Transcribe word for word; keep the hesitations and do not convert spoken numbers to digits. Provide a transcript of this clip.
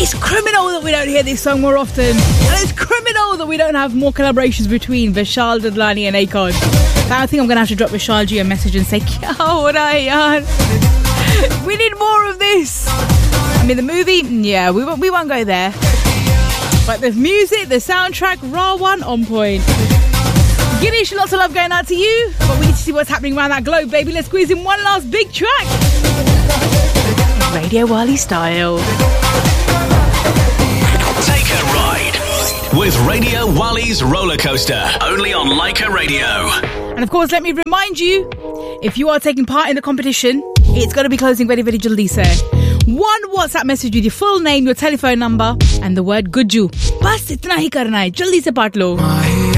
It's criminal that we don't hear this song more often. And it's criminal that we don't have more collaborations between Vishal Dadlani and Akon. I think I'm going to have to drop Vishal Ji a message and say, Kya ho raha hai yaar? We need more of this. I mean, the movie, yeah, we won't, we won't go there. But the music, the soundtrack, raw one, on point. Girish, lots of love going out to you. But we need to see what's happening around that globe, baby. Let's squeeze in one last big track. Radio Wali style. Take a ride with Radio Wali's roller coaster, only on Leica Radio. And of course, let me remind you, if you are taking part in the competition, it's going to be closing very, very jaldi se. One WhatsApp message with your full name, your telephone number, and the word Gujju. Bas itna hi karna hai. Jaldi se part lo.